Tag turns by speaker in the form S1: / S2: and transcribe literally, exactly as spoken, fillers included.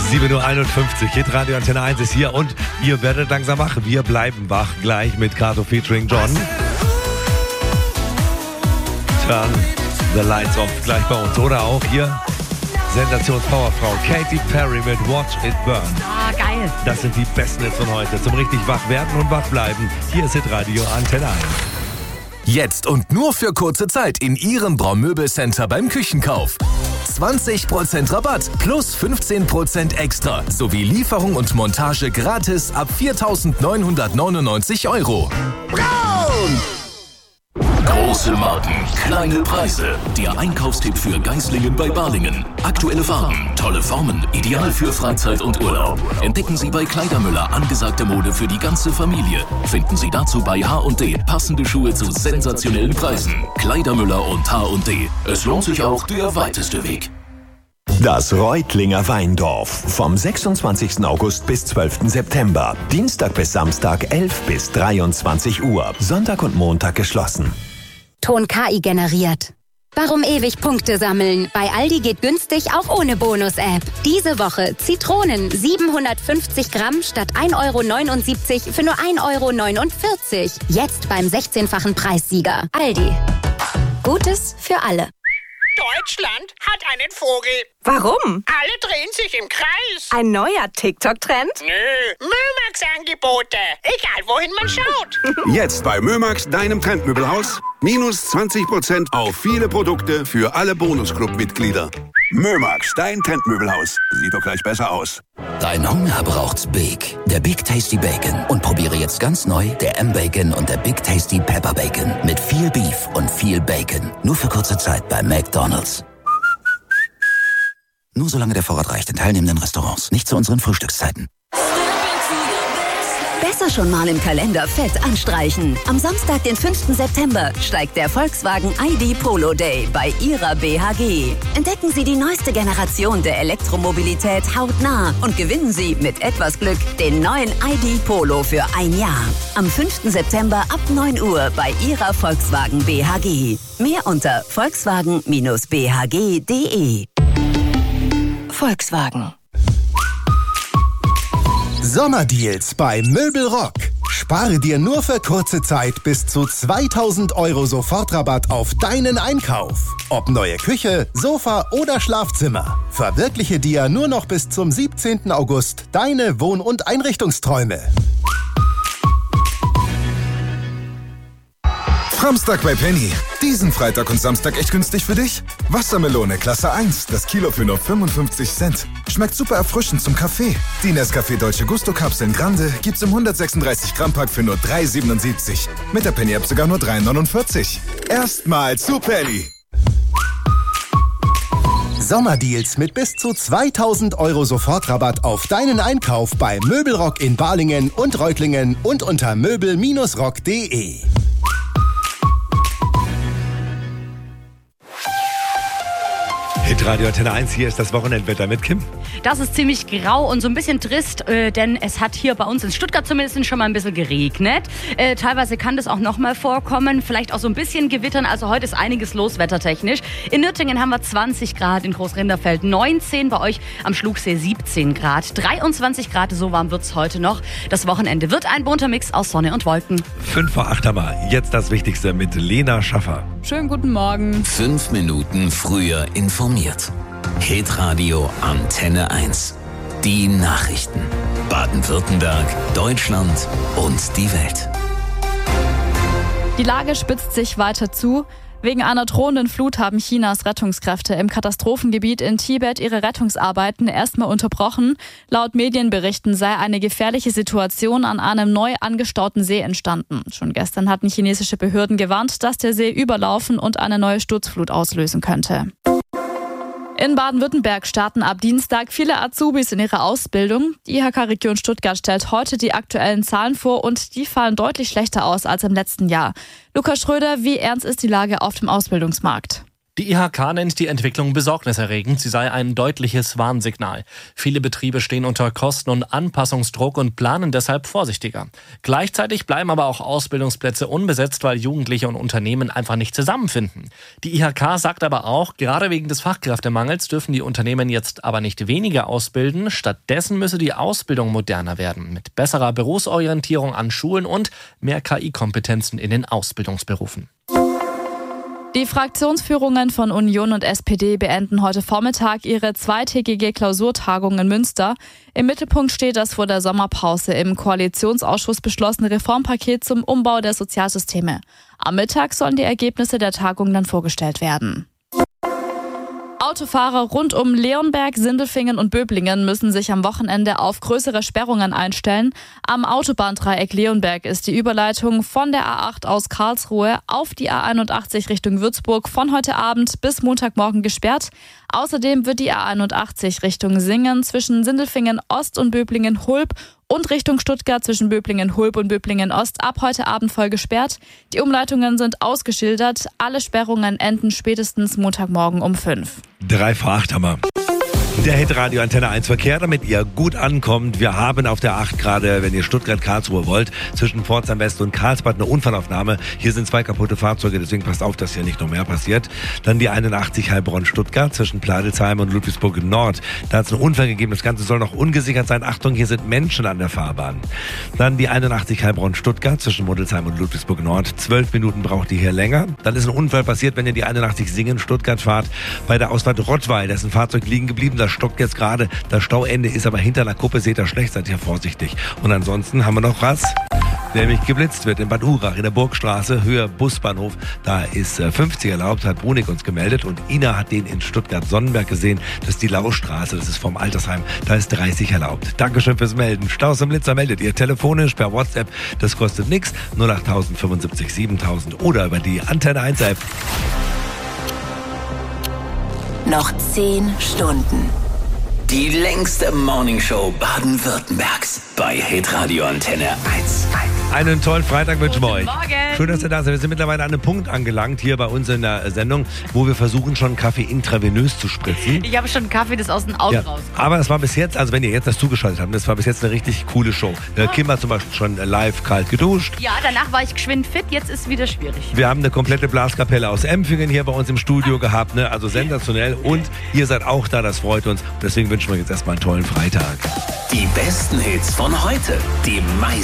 S1: sieben Uhr einundfünfzig, Hitradio Antenne eins ist hier und ihr werdet langsam wach. Wir bleiben wach gleich mit Kato featuring John. Turn the lights off gleich bei uns. Oder auch hier Sensationspowerfrau Katy Perry mit Watch It Burn.
S2: Ah, geil.
S1: Das sind die besten Hits von heute. Zum richtig wach werden und wach bleiben. Hier ist Hitradio Antenne eins.
S3: Jetzt und nur für kurze Zeit in Ihrem Braumöbelcenter beim Küchenkauf. zwanzig Prozent Rabatt plus fünfzehn Prozent extra sowie Lieferung und Montage gratis ab viertausendneunhundertneunundneunzig Euro. Braun! Große Marken, kleine Preise. Der Einkaufstipp für Geislingen bei Balingen. Aktuelle Farben, tolle Formen, ideal für Freizeit und Urlaub. Entdecken Sie bei Kleidermüller angesagte Mode für die ganze Familie. Finden Sie dazu bei H und D passende Schuhe zu sensationellen Preisen. Kleidermüller und H und D. Es lohnt sich auch der weiteste Weg.
S4: Das Reutlinger Weindorf vom sechsundzwanzigsten August bis zwölften September. Dienstag bis Samstag elf bis dreiundzwanzig Uhr. Sonntag und Montag geschlossen.
S5: Ton K I generiert. Warum ewig Punkte sammeln? Bei Aldi geht günstig auch ohne Bonus-App. Diese Woche Zitronen siebenhundertfünfzig Gramm statt ein Euro neunundsiebzig für nur ein Euro neunundvierzig. Jetzt beim sechzehnfachen Preissieger. Aldi. Gutes für alle.
S6: Deutschland hat einen Vogel.
S7: Warum?
S6: Alle drehen sich im Kreis.
S7: Ein neuer TikTok-Trend?
S6: Nö, Mömax-Angebote. Egal, wohin man schaut.
S8: Jetzt bei Mömax, deinem Trendmöbelhaus. Minus zwanzig Prozent auf viele Produkte für alle Bonusclub-Mitglieder. Mömax, dein Trendmöbelhaus. Sieht doch gleich besser aus.
S9: Dein Hunger braucht's Big. Der Big Tasty Bacon. Und probiere jetzt ganz neu der M-Bacon und der Big Tasty Pepper Bacon. Mit viel Beef und viel Bacon. Nur für kurze Zeit bei McDonald's. Nur solange der Vorrat reicht in teilnehmenden Restaurants. Nicht zu unseren Frühstückszeiten.
S5: Besser schon mal im Kalender fett anstreichen. Am Samstag, den fünften September, steigt der Volkswagen I D Polo Day bei Ihrer B H G. Entdecken Sie die neueste Generation der Elektromobilität hautnah und gewinnen Sie mit etwas Glück den neuen I D Polo für ein Jahr. Am fünften September ab neun Uhr bei Ihrer Volkswagen B H G. Mehr unter volkswagen B H G punkt de. Volkswagen.
S10: Sommerdeals bei Möbelrock. Spare dir nur für kurze Zeit bis zu zweitausend Euro Sofortrabatt auf deinen Einkauf. Ob neue Küche, Sofa oder Schlafzimmer. Verwirkliche dir nur noch bis zum siebzehnten August deine Wohn- und Einrichtungsträume.
S11: Samstag bei Penny. Diesen Freitag und Samstag echt günstig für dich? Wassermelone Klasse eins, das Kilo für nur fünfundfünfzig Cent. Schmeckt super erfrischend zum Kaffee. Die Nescafé Dolce Gusto Kapseln Grande gibt's im hundertsechsunddreißig Gramm Pack für nur drei siebenundsiebzig. Mit der Penny App sogar nur drei neunundvierzig. Erstmal zu Penny.
S10: Sommerdeals mit bis zu zweitausend Euro Sofortrabatt auf deinen Einkauf bei Möbelrock in Balingen und Reutlingen und unter möbel rock punkt de.
S1: Hitradio Antenne eins, hier ist das Wochenendwetter mit Kim.
S2: Das ist ziemlich grau und so ein bisschen trist, äh, denn es hat hier bei uns in Stuttgart zumindest schon mal ein bisschen geregnet. Äh, teilweise kann das auch noch mal vorkommen, vielleicht auch so ein bisschen gewittern. Also heute ist einiges los wettertechnisch. In Nürtingen haben wir zwanzig Grad, in Großrinderfeld neunzehn, bei euch am Schlugsee siebzehn Grad. dreiundzwanzig Grad, so warm wird's heute noch. Das Wochenende wird ein bunter Mix aus Sonne und Wolken.
S1: Fünf vor acht haben wir. Jetzt das Wichtigste mit Lena Schaffer.
S12: Schönen guten Morgen.
S9: Fünf Minuten früher informiert. Hitradio Antenne eins. Die Nachrichten. Baden-Württemberg, Deutschland und die Welt.
S12: Die Lage spitzt sich weiter zu. Wegen einer drohenden Flut haben Chinas Rettungskräfte im Katastrophengebiet in Tibet ihre Rettungsarbeiten erstmal unterbrochen. Laut Medienberichten sei eine gefährliche Situation an einem neu angestauten See entstanden. Schon gestern hatten chinesische Behörden gewarnt, dass der See überlaufen und eine neue Sturzflut auslösen könnte. In Baden-Württemberg starten ab Dienstag viele Azubis in ihrer Ausbildung. Die I H K-Region Stuttgart stellt heute die aktuellen Zahlen vor und die fallen deutlich schlechter aus als im letzten Jahr. Lukas Schröder, wie ernst ist die Lage auf dem Ausbildungsmarkt?
S13: Die I H K nennt die Entwicklung besorgniserregend, sie sei ein deutliches Warnsignal. Viele Betriebe stehen unter Kosten- und Anpassungsdruck und planen deshalb vorsichtiger. Gleichzeitig bleiben aber auch Ausbildungsplätze unbesetzt, weil Jugendliche und Unternehmen einfach nicht zusammenfinden. Die I H K sagt aber auch, gerade wegen des Fachkräftemangels dürfen die Unternehmen jetzt aber nicht weniger ausbilden. Stattdessen müsse die Ausbildung moderner werden, mit besserer Berufsorientierung an Schulen und mehr K I-Kompetenzen in den Ausbildungsberufen.
S12: Die Fraktionsführungen von Union und S P D beenden heute Vormittag ihre zweitägige Klausurtagung in Münster. Im Mittelpunkt steht das vor der Sommerpause im Koalitionsausschuss beschlossene Reformpaket zum Umbau der Sozialsysteme. Am Mittag sollen die Ergebnisse der Tagung dann vorgestellt werden. Autofahrer rund um Leonberg, Sindelfingen und Böblingen müssen sich am Wochenende auf größere Sperrungen einstellen. Am Autobahndreieck Leonberg ist die Überleitung von der A acht aus Karlsruhe auf die A einundachtzig Richtung Würzburg von heute Abend bis Montagmorgen gesperrt. Außerdem wird die A einundachtzig Richtung Singen zwischen Sindelfingen Ost und Böblingen Hulb und Richtung Stuttgart zwischen Böblingen-Hulb und Böblingen-Ost ab heute Abend voll gesperrt. Die Umleitungen sind ausgeschildert. Alle Sperrungen enden spätestens Montagmorgen um fünf.
S1: Drei vor acht haben wir. Der Hitradio Antenne eins Verkehr, damit ihr gut ankommt. Wir haben auf der acht gerade, wenn ihr Stuttgart-Karlsruhe wollt, zwischen Pforzheim West und Karlsbad eine Unfallaufnahme. Hier sind zwei kaputte Fahrzeuge, deswegen passt auf, dass hier nicht noch mehr passiert. Dann die einundachtzig Heilbronn-Stuttgart zwischen Pladelsheim und Ludwigsburg Nord. Da hat es einen Unfall gegeben, das Ganze soll noch ungesichert sein. Achtung, hier sind Menschen an der Fahrbahn. Dann die einundachtzig Heilbronn-Stuttgart zwischen Modelsheim und Ludwigsburg Nord. Zwölf Minuten braucht die hier länger. Dann ist ein Unfall passiert, wenn ihr die einundachtzig Singen-Stuttgart fahrt. Bei der Ausfahrt Rottweil, da ist ein Fahrzeug liegen geblieben, das stockt jetzt gerade. Das Stauende ist aber hinter einer Kuppe, seht ihr schlecht, seid ihr vorsichtig. Und ansonsten haben wir noch was, nämlich geblitzt wird in Bad Urach in der Burgstraße, Höhe Busbahnhof. Da ist fünfzig erlaubt, hat Brunig uns gemeldet. Und Ina hat den in Stuttgart-Sonnenberg gesehen. Das ist die Laustraße, das ist vom Altersheim. Da ist dreißig erlaubt. Dankeschön fürs Melden. Staus im Blitzer meldet ihr telefonisch per WhatsApp. Das kostet nichts. null acht null null fünfundsiebzig siebentausend oder über die Antenne eins App.
S5: Noch zehn Stunden.
S9: Die längste Morningshow Baden-Württembergs bei Hitradio Antenne eins.
S1: Einen tollen Freitag wünschen wir euch.
S2: Morgen.
S1: Schön, dass ihr da seid. Wir sind mittlerweile an einem Punkt angelangt hier bei uns in der Sendung, wo wir versuchen, schon Kaffee intravenös zu spritzen.
S2: Ich habe schon Kaffee, das aus den Augen
S1: Ja,
S2: rauskommt.
S1: aber das war bis jetzt, also wenn ihr jetzt das zugeschaltet habt, das war bis jetzt eine richtig coole Show. Äh, Kim hat zum Beispiel schon live kalt geduscht.
S2: Ja, danach war ich geschwind fit, jetzt ist es wieder schwierig.
S1: Wir haben eine komplette Blaskapelle aus Empfingen hier bei uns im Studio gehabt, ne? Also sensationell. Und ihr seid auch da, das freut uns. Deswegen wünschen wir jetzt erstmal einen tollen Freitag.
S9: Die besten Hits von heute, die meisten